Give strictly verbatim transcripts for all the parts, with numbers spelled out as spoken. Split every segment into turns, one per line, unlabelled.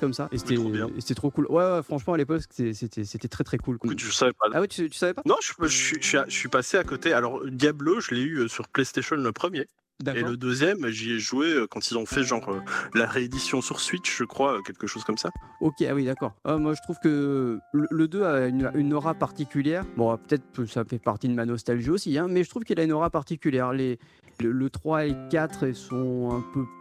comme ça. Et
Mais
c'était,
trop bien.
et c'était trop cool. Ouais, ouais, franchement, à l'époque, c'était, c'était, c'était très très cool, quoi.
Écoute, je savais pas.
Ah ouais, tu, tu savais pas?
Non, je, je suis, je suis je suis passé à côté. Alors, Diablo, je l'ai eu euh, sur PlayStation le premier. Et
D'accord.
le deuxième, j'y ai joué euh, quand ils ont fait genre euh, la réédition sur Switch, je crois, euh, quelque chose comme ça.
Ok, ah oui, d'accord. Ah, moi, je trouve que le, le deux a une, une aura particulière. Bon, peut-être que ça fait partie de ma nostalgie aussi, hein, mais je trouve qu'il a une aura particulière. Les, le, le trois et le quatre ils sont un peu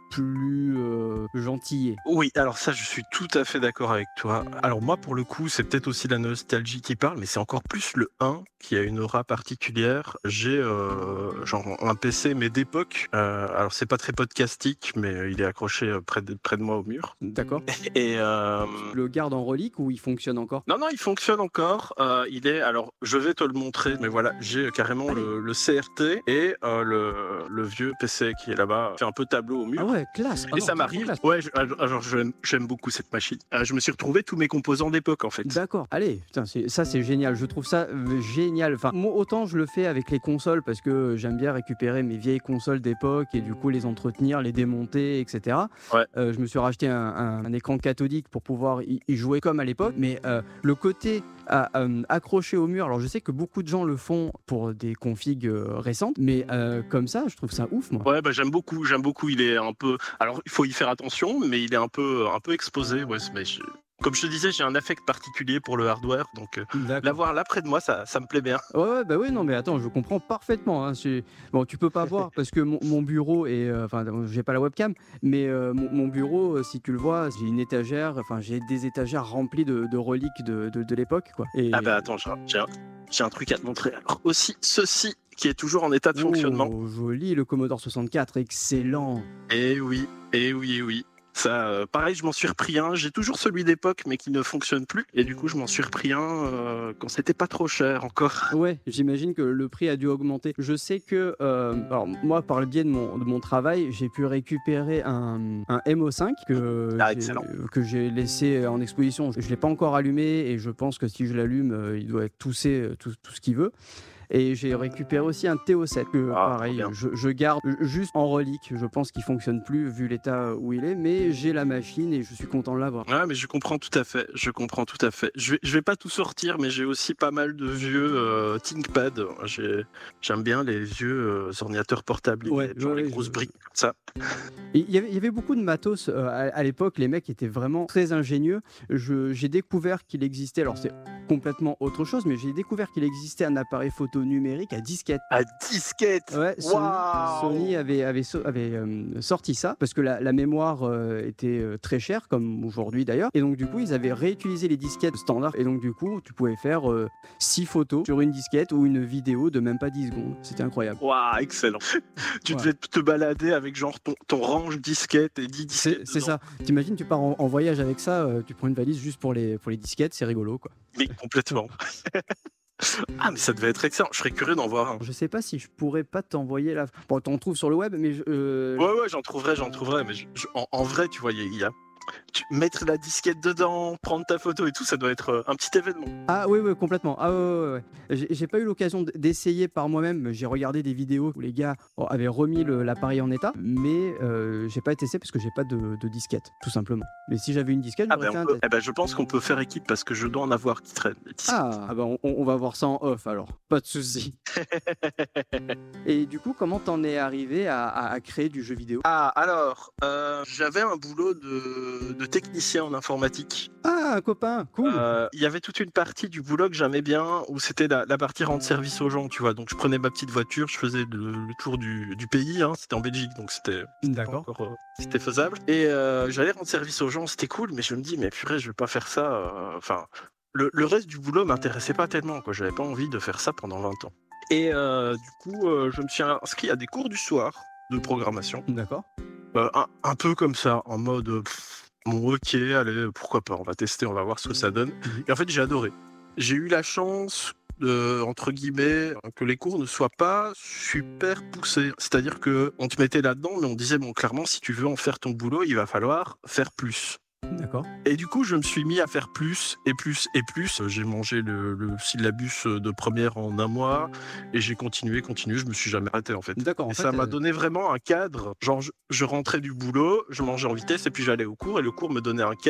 plus euh, gentillés.
Oui, alors ça, je suis tout à fait d'accord avec toi. Alors moi, pour le coup, c'est peut-être aussi la nostalgie qui parle, mais c'est encore plus le un qui a une aura particulière. J'ai euh, genre un P C, mais d'époque. Euh, alors c'est pas très podcastique, mais il est accroché euh, près de, près de moi au mur.
D'accord.
Et euh,
Tu le gardes en relique ou il fonctionne encore?
non, non, il fonctionne encore. Euh, il est, alors, je vais te le montrer, mais voilà, j'ai carrément le, le C R T et euh, le, le vieux P C qui est là-bas, fait un peu tableau au mur.
Ah ouais, classe. Ah
Et
non,
ça
trop
m'arrive.
classe.
Ouais, je- alors j'aime j'aime beaucoup cette machine. Euh, je me suis retrouvé tous mes composants d'époque en fait.
D'accord. Allez, putain, c'est, ça c'est génial. Je trouve ça euh, génial. Enfin, moi, autant je le fais avec les consoles parce que j'aime bien récupérer mes vieilles consoles d'époque et du coup les entretenir, les démonter, et cetera.
Ouais.
Euh, je me suis racheté un, un- un écran cathodique pour pouvoir y, y jouer comme à l'époque. Mais euh, le côté à, euh, accroché au mur, alors je sais que beaucoup de gens le font pour des configs euh, récentes, mais euh, comme ça, je trouve ça ouf, moi.
Ouais, bah j'aime beaucoup, j'aime beaucoup. Il est un peu. Alors il faut y faire attention, mais il est un peu, un peu exposé. Ouais, mais je- comme je te disais, j'ai un affect particulier pour le hardware, donc euh,
D'accord.
l'avoir là près de moi, ça, ça me plaît bien.
Ouais, ouais, bah oui, non, mais attends, je comprends parfaitement, hein, c'est- Bon, tu peux pas voir parce que mon, mon bureau est. euh, Enfin, j'ai pas la webcam, mais euh, mon, mon bureau, euh, si tu le vois, j'ai une étagère, enfin, j'ai des étagères remplies de, de reliques de, de, de l'époque, quoi. Et...
Ah bah attends, j'ai un, j'ai un- j'ai un truc à te montrer. Alors aussi, ceci qui est toujours en état de fonctionnement.
Oh, joli, le Commodore soixante-quatre, excellent.
Et oui, et oui, et oui. Ça, euh, pareil, je m'en suis repris un. J'ai toujours celui d'époque, mais qui ne fonctionne plus. Et du coup, je m'en suis repris un euh, quand c'était pas trop cher encore.
Ouais, j'imagine que le prix a dû augmenter. Je sais que, euh, alors moi, par le biais de mon, de mon travail, j'ai pu récupérer un, un M O cinq que
Ah,
j'ai-
excellent.
que j'ai laissé en exposition. Je ne l'ai pas encore allumé et je pense que si je l'allume, euh, il doit être toussé euh, tout, tout ce qu'il veut. Et j'ai récupéré aussi un T O sept que,
Ah, trop
pareil,
bien.
je, je garde juste en relique. Je pense qu'il fonctionne plus vu l'état où il est, mais j'ai la machine et je suis content de l'avoir.
Ouais, mais je comprends tout à fait. Je comprends tout à fait. Je vais, je vais pas tout sortir, mais j'ai aussi pas mal de vieux euh, ThinkPad. J'ai- J'aime bien les vieux euh, ordinateurs portables,
Ouais,
genre
ouais,
les
ouais,
grosses
je-
briques comme ça.
Et Il y, avait, il y avait beaucoup de matos euh, à, à l'époque, les mecs étaient vraiment très ingénieux. Je- J'ai découvert qu'il existait, alors c'est complètement autre chose, mais j'ai découvert qu'il existait un appareil photo numérique à disquette.
À disquette.
Ouais, Sony,
Waouh.
Sony avait, avait, so- avait, euh, sorti ça parce que la, la mémoire euh, était euh, très chère, comme aujourd'hui d'ailleurs. Et donc, du coup, ils avaient réutilisé les disquettes standards. Et donc, du coup, tu pouvais faire six photos sur une disquette ou une vidéo de même pas dix secondes. C'était incroyable.
Waouh, excellent. Tu
Ouais.
devais te balader avec genre ton, ton range disquette et dix
C'est
disquettes
c'est
dedans.
ça. T'imagines, tu pars en, en voyage avec ça, euh, tu prends une valise juste pour les, pour les disquettes, c'est rigolo, quoi.
Mais complètement. Ah, mais ça devait être excellent. Je serais curieux d'en voir un.
Je sais pas si je pourrais pas t'envoyer la. Bon, t'en trouves sur le web, mais je, euh,
Ouais, ouais, j'en trouverai, j'en trouverai. Mais je- je- en, en vrai, tu vois, il y a, il y a- tu- mettre la disquette dedans, prendre ta photo et tout, ça doit être euh, un petit événement.
Ah oui, oui, complètement. Ah ouais, ouais, ouais. J'ai j'ai pas eu l'occasion d- d'essayer par moi-même. mais J'ai regardé des vidéos où les gars bon, avaient remis le- l'appareil en état, mais euh, j'ai pas essayé parce que j'ai pas de, de disquette, tout simplement. Mais si j'avais une disquette,
Ah
j'aurais
ben,
fait
on
un
peut-
test.
eh ben, je pense qu'on peut faire équipe parce que je dois en avoir qui traînent. les disquettes.
Ah, ah bah on, on va voir ça en off alors, pas de souci. Et du coup, comment t'en es arrivé à, à- à créer du jeu vidéo?
Ah, alors, euh, j'avais un boulot de, de technicien en informatique.
Ah, un copain, cool.
Euh, Il y avait toute une partie du boulot que j'aimais bien où c'était la, la partie rendre service aux gens, tu vois. Donc je prenais ma petite voiture, je faisais le, le tour du, du pays, hein. C'était en Belgique, donc c'était c'était pas
D'accord.
encore, euh, c'était faisable. Et euh, j'allais rendre service aux gens, c'était cool, mais je me dis, mais purée, je vais pas faire ça. euh, Enfin, le, le reste du boulot m'intéressait pas tellement, quoi. J'avais pas envie de faire ça pendant vingt ans. Et euh, du coup, euh, je me suis inscrit à des cours du soir de programmation.
D'accord.
Euh, un, un peu comme ça, en mode euh, pff, bon, ok, allez, pourquoi pas, on va tester, on va voir ce que ça donne. Et en fait, j'ai adoré. J'ai eu la chance, de, entre guillemets, que les cours ne soient pas super poussés. C'est-à-dire que on te mettait là-dedans, mais on disait, bon, clairement, si tu veux en faire ton boulot, il va falloir faire plus.
D'accord.
Et du coup, je me suis mis à faire plus et plus et plus. J'ai mangé le, le syllabus de première en un mois et j'ai continué, continué. Je me suis jamais arrêté en fait.
D'accord. En
Et
fait,
ça m'a
euh,
donné vraiment un cadre. Genre, je, je rentrais du boulot, je mangeais en vitesse et puis j'allais au cours et le cours me donnait un cadre.